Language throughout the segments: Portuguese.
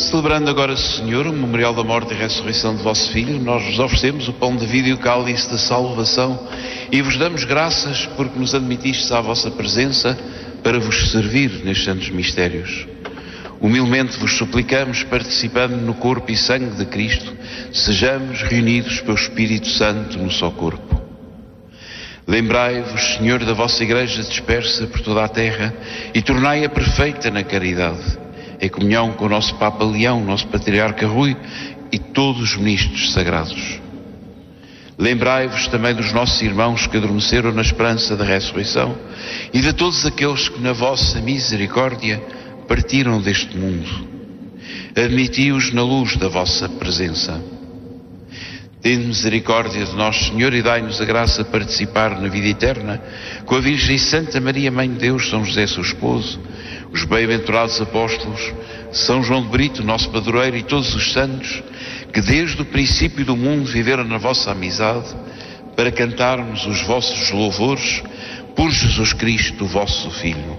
Celebrando agora, Senhor, o memorial da morte e ressurreição de vosso Filho, nós vos oferecemos o pão da vida e o cálice da salvação e vos damos graças porque nos admitistes à vossa presença para vos servir nestes santos mistérios. Humildemente vos suplicamos, participando no corpo e sangue de Cristo, sejamos reunidos pelo Espírito Santo no só corpo. Lembrai-vos, Senhor, da vossa Igreja dispersa por toda a terra e tornai-a perfeita na caridade, em comunhão com o nosso Papa Leão, nosso Patriarca Rui e todos os ministros sagrados. Lembrai-vos também dos nossos irmãos que adormeceram na esperança da ressurreição e de todos aqueles que na vossa misericórdia partiram deste mundo. Admiti-os na luz da vossa presença. Tende misericórdia de nós, Senhor, e dai-nos a graça de participar na vida eterna com a Virgem Santa Maria, Mãe de Deus, São José, seu esposo, os bem-aventurados apóstolos, São João de Brito, nosso padroeiro, e todos os santos que desde o princípio do mundo viveram na vossa amizade, para cantarmos os vossos louvores por Jesus Cristo, vosso Filho.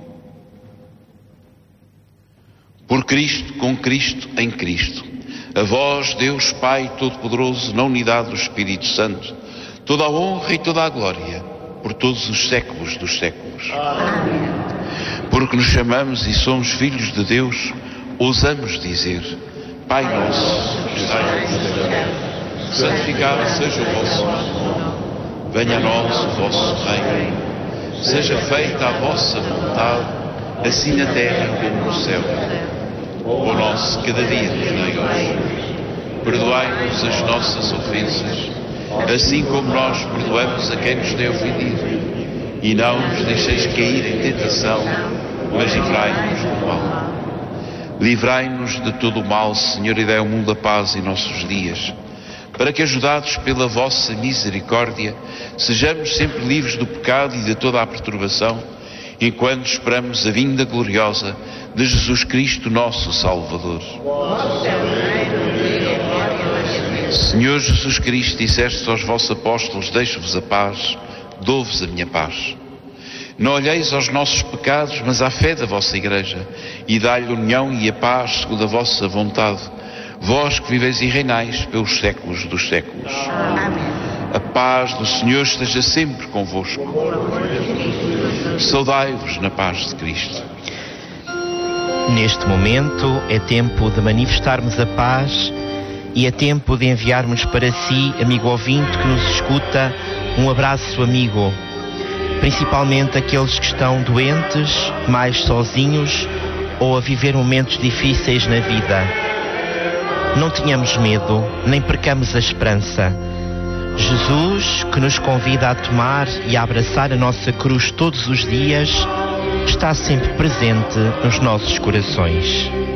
Por Cristo, com Cristo, em Cristo, a vós, Deus Pai Todo-Poderoso, na unidade do Espírito Santo, toda a honra e toda a glória, por todos os séculos dos séculos. Amém. Porque nos chamamos e somos filhos de Deus, ousamos dizer: Pai nosso, que estais nos céus, santificado seja o vosso nome. Venha a nós o vosso reino. Seja feita a vossa vontade, assim na terra como no céu. O nosso cada dia nos dai hoje. Perdoai-nos as nossas ofensas, assim como nós perdoamos a quem nos tem ofendido. E não nos deixeis cair em tentação, mas livrai-nos do mal. Livrai-nos de todo o mal, Senhor, e dai ao mundo a paz em nossos dias, para que, ajudados pela vossa misericórdia, sejamos sempre livres do pecado e de toda a perturbação, enquanto esperamos a vinda gloriosa de Jesus Cristo, nosso Salvador. Senhor Jesus Cristo, dissestes aos vossos apóstolos: deixo-vos a paz, dou-vos a minha paz. Não olheis aos nossos pecados, mas à fé da vossa Igreja, e dai-lhe a união e a paz segundo a vossa vontade, vós que viveis e reinais pelos séculos dos séculos. Amém. A paz do Senhor esteja sempre convosco. Saudai-vos na paz de Cristo. Neste momento é tempo de manifestarmos a paz e é tempo de enviarmos para si, amigo ouvinte que nos escuta, um abraço amigo. Principalmente aqueles que estão doentes, mais sozinhos ou a viver momentos difíceis na vida. Não tenhamos medo, nem percamos a esperança. Jesus, que nos convida a tomar e a abraçar a nossa cruz todos os dias, está sempre presente nos nossos corações.